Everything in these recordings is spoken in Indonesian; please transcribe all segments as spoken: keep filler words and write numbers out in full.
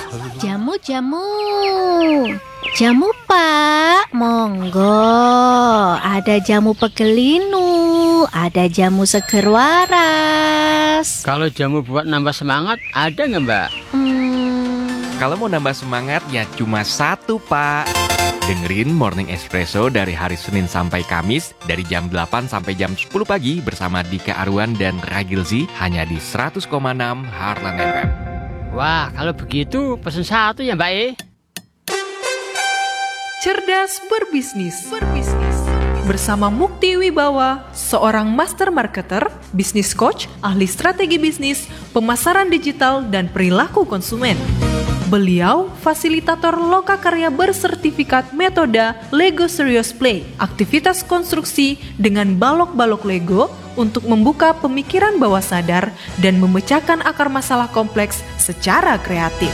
Jamu-jamu. Jamu, Pak. Monggo. Ada jamu pegelinu, ada jamu seger waras. Kalau jamu buat nambah semangat, ada nggak, Mbak? Hmm. Kalau mau nambah semangat, ya cuma satu, Pak. Dengerin Morning Espresso dari hari Senin sampai Kamis dari jam delapan sampai jam sepuluh pagi bersama Dika Arwan dan Ragilzi hanya di seratus koma enam Heartland F M. Wah, kalau begitu pesen satu ya, Mbak E. Cerdas berbisnis. Berbisnis. Bersama Mukti Wibawa, seorang master marketer, bisnis coach, ahli strategi bisnis, pemasaran digital, dan perilaku konsumen. Beliau fasilitator lokakarya bersertifikat metode Lego Serious Play, aktivitas konstruksi dengan balok-balok Lego untuk membuka pemikiran bawah sadar dan memecahkan akar masalah kompleks secara kreatif.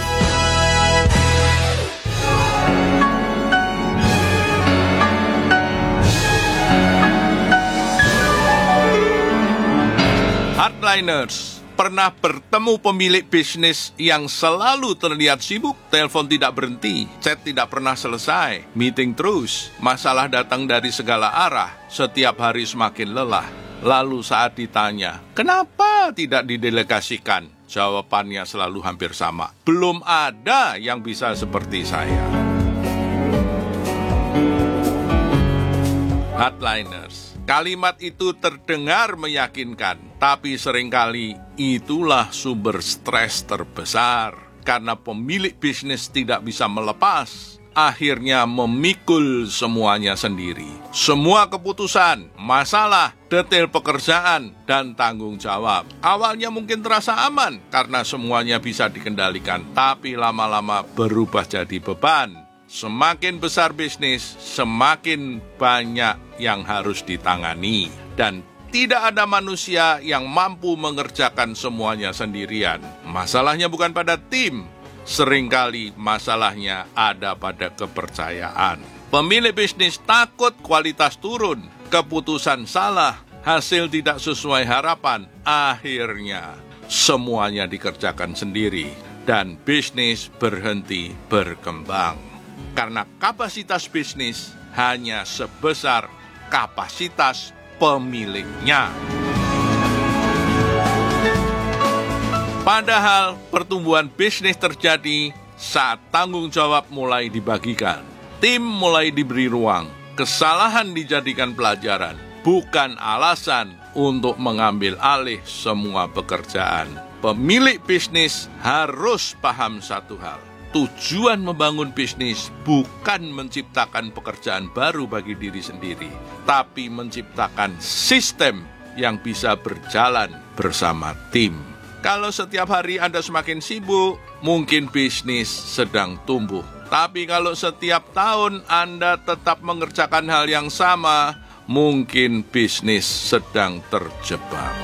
Hardliners, pernah bertemu pemilik bisnis yang selalu terlihat sibuk, telepon tidak berhenti, chat tidak pernah selesai, meeting terus, masalah datang dari segala arah, setiap hari semakin lelah. Lalu saat ditanya, kenapa tidak didelegasikan? Jawabannya selalu hampir sama, belum ada yang bisa seperti saya. Hardliners, kalimat itu terdengar meyakinkan, tapi seringkali itulah sumber stres terbesar. Karena pemilik bisnis tidak bisa melepas, akhirnya memikul semuanya sendiri. Semua keputusan, masalah, detail pekerjaan, dan tanggung jawab. Awalnya mungkin terasa aman karena semuanya bisa dikendalikan, tapi lama-lama berubah jadi beban. Semakin besar bisnis, semakin banyak yang harus ditangani. Dan tidak ada manusia yang mampu mengerjakan semuanya sendirian. Masalahnya bukan pada tim, seringkali masalahnya ada pada kepercayaan. Pemilik bisnis takut kualitas turun, keputusan salah, hasil tidak sesuai harapan. Akhirnya semuanya dikerjakan sendiri dan bisnis berhenti berkembang. Karena kapasitas bisnis hanya sebesar kapasitas pemiliknya. Padahal pertumbuhan bisnis terjadi saat tanggung jawab mulai dibagikan, tim mulai diberi ruang, kesalahan dijadikan pelajaran, bukan alasan untuk mengambil alih semua pekerjaan. Pemilik bisnis harus paham satu hal. Tujuan membangun bisnis bukan menciptakan pekerjaan baru bagi diri sendiri, tapi menciptakan sistem yang bisa berjalan bersama tim. Kalau setiap hari Anda semakin sibuk, mungkin bisnis sedang tumbuh. Tapi kalau setiap tahun Anda tetap mengerjakan hal yang sama, mungkin bisnis sedang terjebak.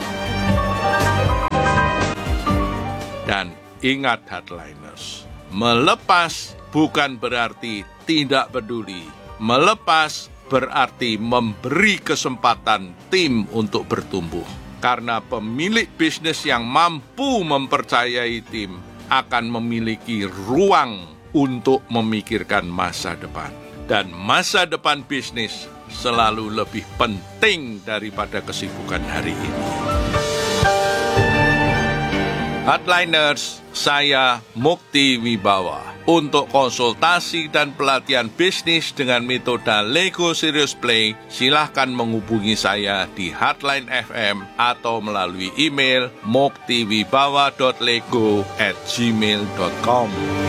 Dan ingat Hardliners, melepas bukan berarti tidak peduli. Melepas berarti memberi kesempatan tim untuk bertumbuh. Karena pemilik bisnis yang mampu mempercayai tim akan memiliki ruang untuk memikirkan masa depan. Dan masa depan bisnis selalu lebih penting daripada kesibukan hari ini. Hardliners, saya Mukti Wibawa. Untuk konsultasi dan pelatihan bisnis dengan metode Lego Serious Play, silahkan menghubungi saya di Hardline F M atau melalui email muktiwibawa dot lego at gmail dot com.